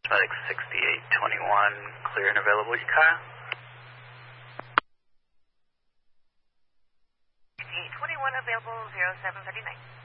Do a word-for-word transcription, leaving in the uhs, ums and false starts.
Medic sixty-eight twenty-one, clear and available, Kyle. sixty-eight twenty-one, available, zero seven thirty-nine.